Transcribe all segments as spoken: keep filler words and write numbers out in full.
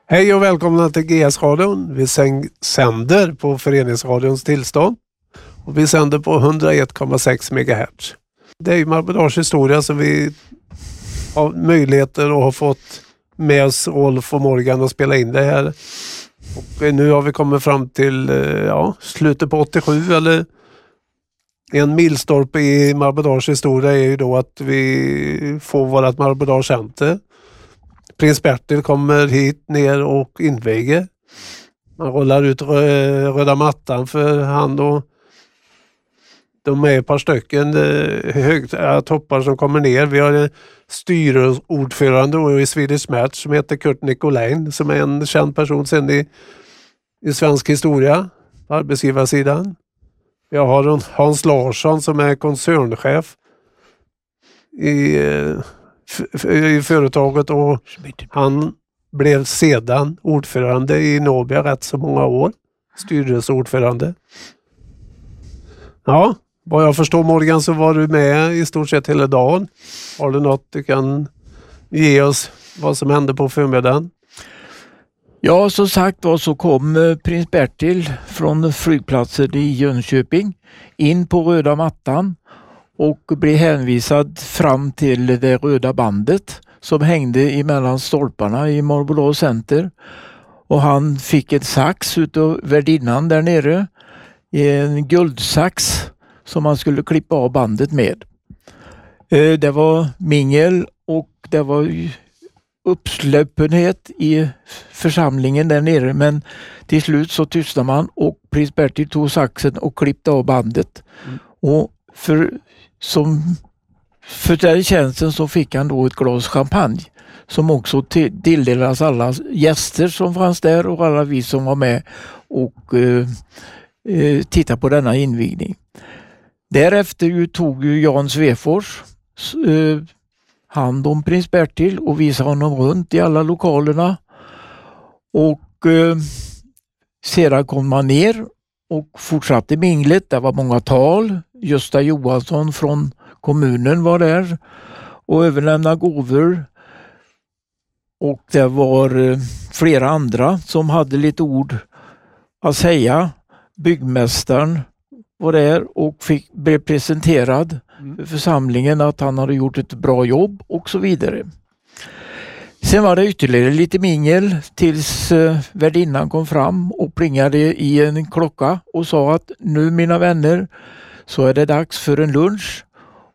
Hej och välkomna till G S-radion. Vi sänder på Föreningsradions tillstånd och vi sänder på hundraett komma sex megahertz. Det är ju Marbodals historia som vi har möjligheter och har fått med oss Rolf och Morgan att spela in det här. Och nu har vi kommit fram till ja, slutet på åttiosju, eller en milstolpe i Marbodals historia är ju då att vi får vårat Marbodal Center. Prins Bertil kommer hit ner och inviger. Man rullar ut rö- röda mattan för han och de är ett par stycken högt toppar som kommer ner. Vi har en styrelseordförande i Swedish Match som heter Kurt Nicolin, som är en känd person sedan i, i svensk historia på arbetsgivarsidan. Jag har Hans Larsson som är koncernchef i, i företaget och han blev sedan ordförande i Nobia rätt så många år. Styrelseordförande. Ja, vad jag förstår Morgan så var du med i stort sett hela dagen. Har du något du kan ge oss vad som hände på förmiddagen? Ja, som sagt var så kom prins Bertil från flygplatsen i Jönköping in på röda mattan och blev hänvisad fram till det röda bandet som hängde emellan stolparna i Marbodal Center. Och han fick en sax utav värdinnan där nere, en guldsax som man skulle klippa av bandet med. Det var mingel och det var uppslöpenhet i församlingen där nere, men till slut så tystnade man och prins Bertil tog saxen och klippte av bandet. Mm. Och för, som, för den tjänsten så fick han då ett glas champagne som också tilldelas alla gäster som fanns där och alla vi som var med och eh, eh, tittade på denna invigning. Därefter ju tog ju Jan Svefors eh, hand om prins Bertil och visade honom runt i alla lokalerna. Och eh, sedan kom man ner och fortsatte minglet. Det var många tal. Gösta Johansson från kommunen var där och överlämnade gåvor. Och det var eh, flera andra som hade lite ord att säga. Byggmästaren var där och fick, blev presenterad för församlingen att han hade gjort ett bra jobb och så vidare. Sen var det ytterligare lite mingel tills eh, värdinnan kom fram och plingade i en klocka och sa att nu mina vänner så är det dags för en lunch.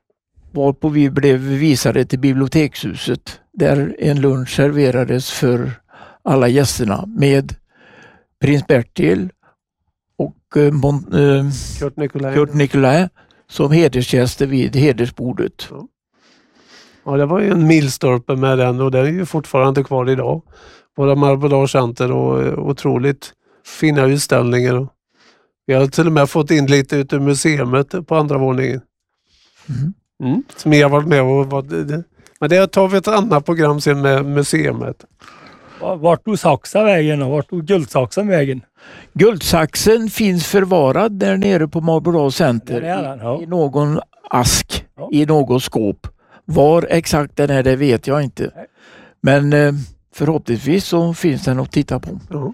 Varpå vi blev visade till bibliotekshuset där en lunch serverades för alla gästerna med prins Bertil och eh, Mon- eh, Kurt Nicolin. Kurt Nicolin som hedersgäster vid hedersbordet. Ja. ja, det var ju en milstolpe med den och den är ju fortfarande kvar idag. Våra Marbodal Center och otroligt fina utställningar. Och vi har till och med fått in lite ut ur museet på andra våningen. Mm. Mm. Som jag har varit med och var, men det tar vi ett annat program sen med museet. Vart tog saxen vägen och vart tog guldsaxen vägen? Guldsaxen finns förvarad där nere på Marbodal Center den, ja. i, i någon ask, ja. i något skåp. Var exakt den är det vet jag inte. Nej. Men eh, förhoppningsvis så finns den att titta på. Ja.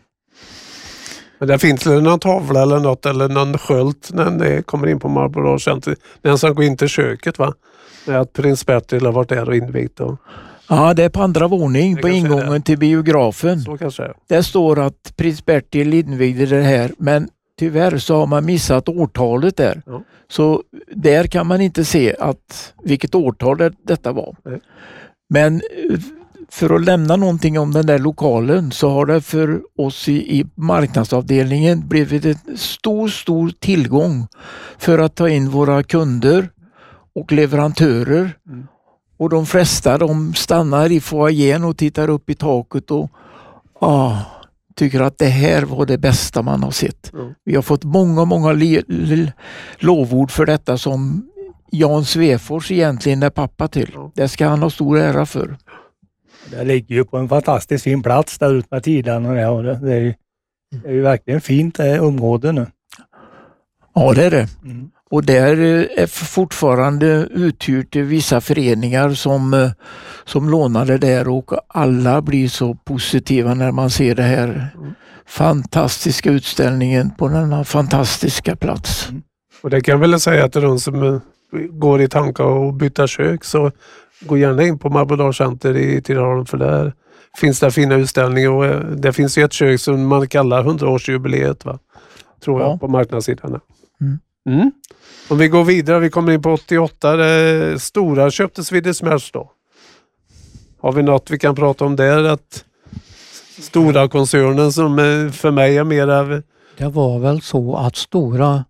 Men det finns det någon tavla eller något eller någon sköld när det kommer in på Marbodal Center. Den som går in till köket, va? Med att prins Bertil har varit där och invigt och... Ja, det är på andra våning, på ingången till biografen. Så kanske. Där står att prins Bertil invigde det här, men tyvärr så har man missat årtalet där. Ja. Så där kan man inte se att vilket årtal det, detta var. Nej. Men för att lämna någonting om den där lokalen så har det för oss i, i marknadsavdelningen blivit en stor, stor tillgång för att ta in våra kunder och leverantörer. Mm. Och de flesta de stannar i foajén och tittar upp i taket och ah, tycker att det här var det bästa man har sett. Mm. Vi har fått många, många li- li- lovord för detta som Jan Svefors egentligen är pappa till. Mm. Det ska han ha stor ära för. Det ligger ju på en fantastiskt fin plats där ute med tiden och det, och det, det, är, ju, det är ju verkligen fint det område nu. Ja, det är det. Mm. Och där är fortfarande uthyrt till vissa föreningar som, som lånade där och alla blir så positiva när man ser det här fantastiska utställningen på denna fantastiska plats. Och det kan jag väl säga till de som går i tankar och byta kök, så gå gärna in på Marbodal Center i Tidaholm, för där finns det fina utställningar och det finns ju ett kök som man kallar hundraårsjubileet, va? Tror jag, ja. På marknadssidan. Mm. Mm. Om vi går vidare, vi kommer in på åttioåtta, det stora köptes vid Smärs då. Har vi något vi kan prata om där? Att stora koncernen som för mig är mer av... Det var väl så att stora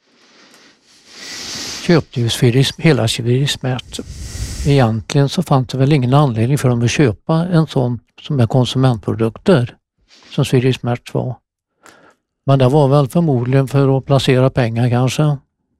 köpte ju Swedish, hela Swedish Match. Egentligen så fanns det väl ingen anledning för dem att köpa en sån som är konsumentprodukter som Swedish Match var. Men det var väl förmodligen för att placera pengar kanske.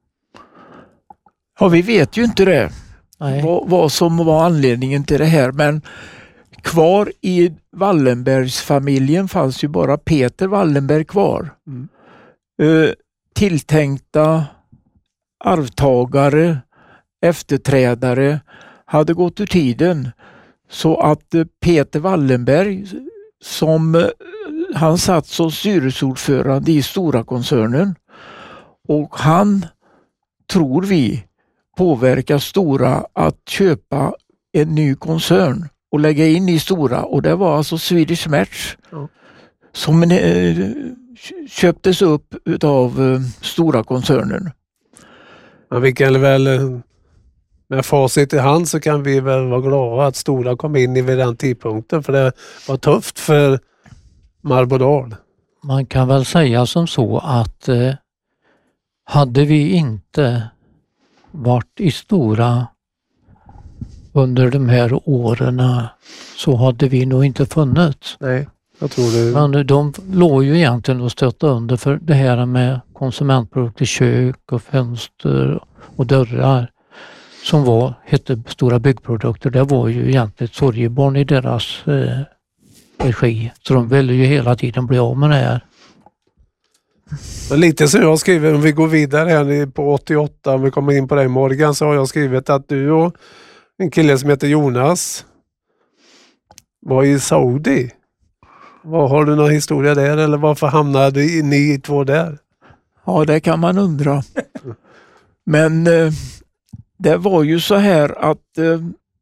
Ja, vi vet ju inte det. Nej. Vad, vad som var anledningen till det här, men kvar i Wallenbergsfamiljen fanns ju bara Peter Wallenberg kvar. Mm. Uh, tilltänkta arvtagare, efterträdare hade gått ur tiden, så att uh, Peter Wallenberg som uh, han satt som styrelseordförande i stora koncernen, och han, tror vi, påverkar Stora att köpa en ny koncern och lägga in i Stora, och det var alltså Swedish Match mm. som eh, köptes upp utav eh, Stora koncernen. Men vi kan väl med facit i hand så kan vi väl vara glada att Stora kom in i vid den tidpunkten, för det var tufft för Marbodal. Man kan väl säga som så att eh, hade vi inte varit i Stora under de här åren så hade vi nog inte funnits. Nej, jag tror det. Men de låg ju egentligen och stötta under för det här med konsumentprodukter, kök och fönster och dörrar som var, hette Stora Byggprodukter. Det var ju egentligen ett sorgebarn i deras eh, regi. Så de ville ju hela tiden bli av med det här. Men lite som jag skriver, om vi går vidare här på åttioåtta, om vi kommer in på dig Morgan, så har jag skrivit att du och en kille som heter Jonas var i Saudi. Vad har du någon historia där, eller varför hamnade ni två där? Ja, det kan man undra. Men eh, det var ju så här att eh,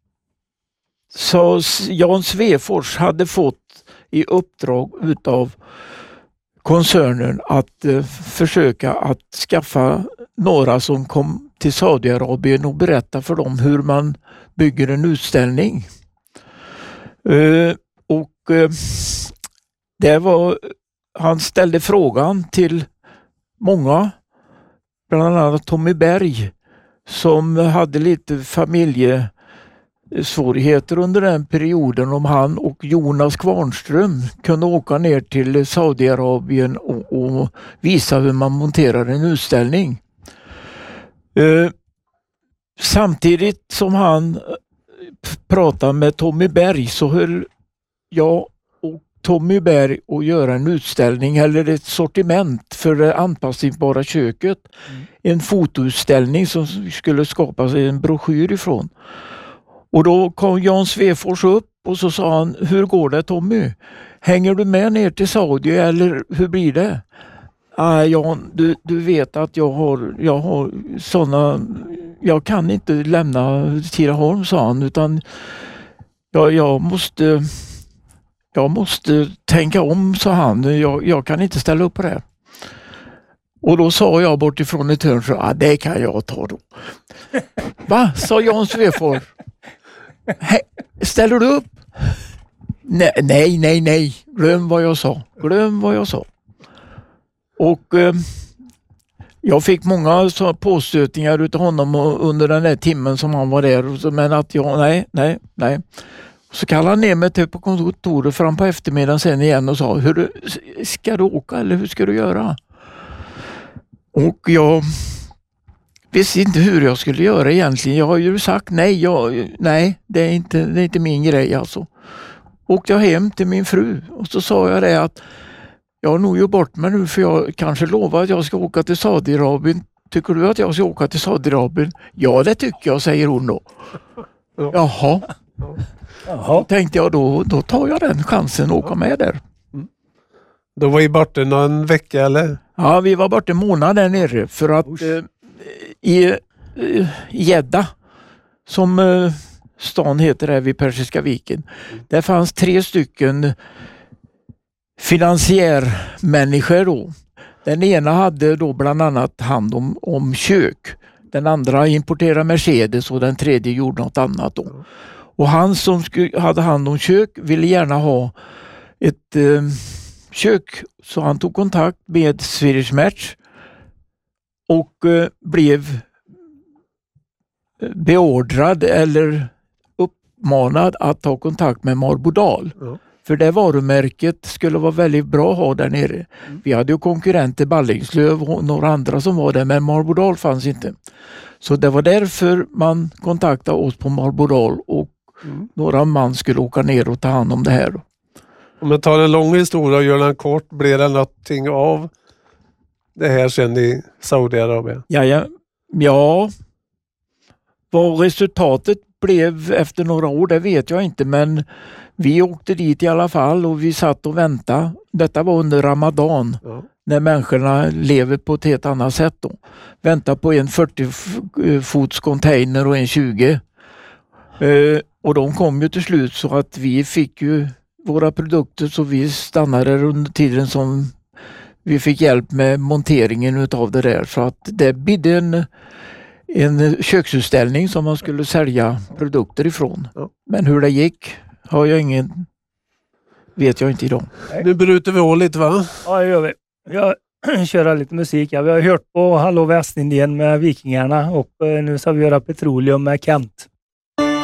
så Jan Svefors hade fått i uppdrag utav koncernen att eh, försöka att skaffa några som kom till Saudiarabien och berätta för dem hur man bygger en utställning. Eh, och eh, det var, han ställde frågan till många, bland annat Tommy Berg, som hade lite familjesvårigheter under den perioden, om han och Jonas Kvarnström kunde åka ner till Saudiarabien och, och visa hur man monterar en utställning. Eh, samtidigt som han pratade med Tommy Berg så höll jag och Tommy Berg att göra en utställning eller ett sortiment för det anpassningsbara köket. Mm. En fotoutställning som skulle skapas en broschyr ifrån. Och då kom Jan Svefors upp och så sa han: hur går det Tommy? Hänger du med ner till Saudi eller hur blir det? Ah, Jan, du, du vet att jag har, jag har sådana, jag kan inte lämna Tidaholm, sa han, utan jag, jag måste jag måste tänka om, sa han. Jag, jag kan inte ställa upp på det. Och då sa jag bort ifrån ett hörn, så ah, det kan jag ta då. Va? Sa Jan Svefors. Ställer du upp? Nej, nej, nej, nej. Glöm vad jag sa. Glöm vad jag sa. Och eh, jag fick många så påstötningar utav honom under den där timmen som han var där. Men att jag, nej, nej, nej. Så kallade han ner mig till på kontoret fram på eftermiddagen sen igen och sa: hur ska du åka eller hur ska du göra? Och jag visste inte hur jag skulle göra egentligen. Jag har ju sagt nej, jag, nej det, är inte, det är inte min grej alltså. Åkte jag hem till min fru och så sa jag det att jag har nog gjort bort mig nu, för jag kanske lovar att jag ska åka till Saudiarabien tycker du att jag ska åka till Saudiarabien? Ja, det tycker jag, säger hon då. Ja. Jaha. Jaha. Då tänkte jag då, då tar jag den chansen att åka med där. Då var i borta någon vecka eller? Ja, vi var borta en månad där nere för att eh, i eh, Jeddah, som eh, stan heter här vid Persiska viken, där fanns tre stycken finansiärmänniskor då. Den ena hade då bland annat hand om, om kök. Den andra importerade Mercedes och den tredje gjorde något annat då. Och han som skulle, hade hand om kök ville gärna ha ett eh, kök, så han tog kontakt med Swedish Match och eh, blev beordrad eller uppmanad att ta kontakt med Marbodal. Ja. För det varumärket skulle vara väldigt bra att ha där nere. Mm. Vi hade ju konkurrenter, Ballingslöv och några andra som var där, men Marbodal fanns inte. Så det var därför man kontaktade oss på Marbodal och mm. några man skulle åka ner och ta hand om det här. Om man tar en lång historia och gör den kort, blir det någonting av det här sen i Saudiarabien? Ja, ja, ja. Vad resultatet blev efter några år, det vet jag inte, men vi åkte dit i alla fall och vi satt och väntade. Detta var under Ramadan, ja. När människorna lever på ett helt annat sätt då. Vänta på en fyrtio fots container och en tjugo. Eh, och de kom ju till slut så att vi fick ju våra produkter, så vi stannade under tiden som vi fick hjälp med monteringen utav det där. Så att det bidde en, en köksutställning som man skulle sälja produkter ifrån. Ja. Men hur det gick har jag ingen, vet jag inte idag. Nu bryter vi av lite, va? Ja, det gör vi. Jag kör lite musik. Ja, vi har hört på Hallå Västindien med Vikingarna och nu ska vi göra Petroleum med Kent.